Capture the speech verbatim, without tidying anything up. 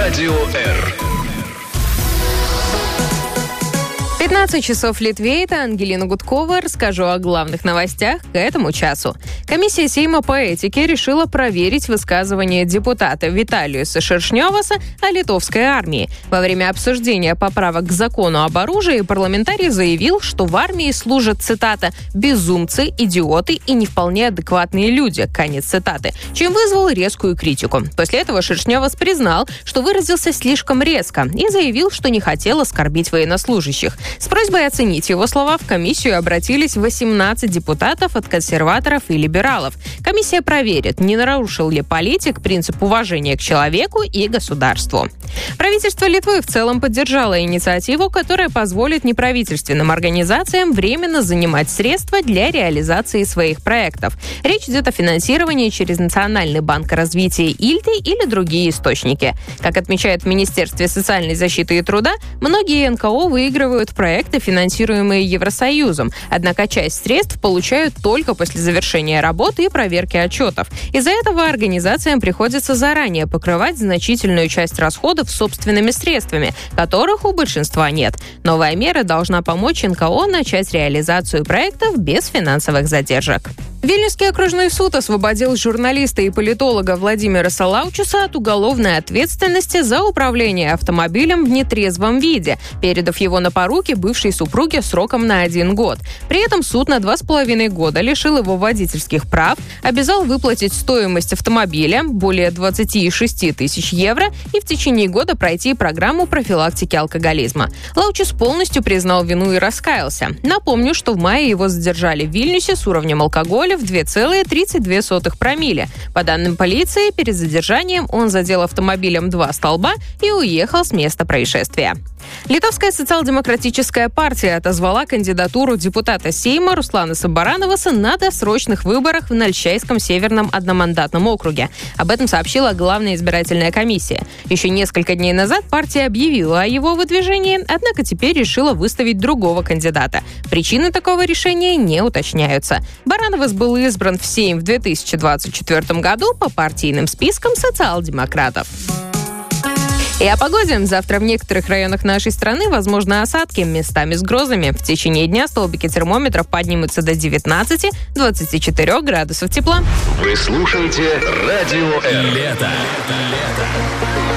Радио Р. пятнадцать часов в Литве. Это Ангелина Гудкова. Расскажу о главных новостях к этому часу. Комиссия Сейма по этике решила проверить высказывание депутата Виталиуса Шершнёваса о литовской армии. Во время обсуждения поправок к закону об оружии парламентарий заявил, что в армии служат, цитата, «безумцы, идиоты и не вполне адекватные люди», конец цитаты, чем вызвал резкую критику. После этого Шершнёвас признал, что выразился слишком резко и заявил, что не хотел оскорбить военнослужащих. С просьбой оценить его слова в комиссию обратились восемнадцать депутатов от консерваторов и либералов. Комиссия проверит, не нарушил ли политик принцип уважения к человеку и государству. Правительство Литвы в целом поддержало инициативу, которая позволит неправительственным организациям временно занимать средства для реализации своих проектов. Речь идет о финансировании через Национальный банк развития Ильты или другие источники. Как отмечает в Министерстве социальной защиты и труда, многие эн ка о выигрывают проекты, финансируемые Евросоюзом, однако часть средств получают только после завершения работы и проверки отчетов. Из-за этого организациям приходится заранее покрывать значительную часть расходов собственными средствами, которых у большинства нет. Новая мера должна помочь эн ка о начать реализацию проектов без финансовых задержек. Вильнюсский окружной суд освободил журналиста и политолога Владимира Салаучуса от уголовной ответственности за управление автомобилем в нетрезвом виде, передав его на поруки бывшей супруге сроком на один год. При этом суд на два с половиной года лишил его водительских прав, обязал выплатить стоимость автомобиля более двадцать шесть тысяч евро и в течение года пройти программу профилактики алкоголизма. Лаучус полностью признал вину и раскаялся. Напомню, что в мае его задержали в Вильнюсе с уровнем алкоголя в два целых тридцать две сотых промилле. По данным полиции, перед задержанием он задел автомобилем два столба и уехал с места происшествия. Литовская социал-демократическая партия отозвала кандидатуру депутата Сейма Руслана Сабаранаваса на досрочных выборах в Нальчайском северном одномандатном округе. Об этом сообщила Главная избирательная комиссия. Еще несколько дней назад партия объявила о его выдвижении, однако теперь решила выставить другого кандидата. Причины такого решения не уточняются. Барановас был избран в Сейм в две тысячи двадцать четвёртом году по партийным спискам социал-демократов. И о погоде. Завтра в некоторых районах нашей страны возможны осадки, местами с грозами. В течение дня столбики термометров поднимутся до девятнадцати-двадцати четырёх градусов тепла. Вы слушаете Радио Р. Лето. Лето.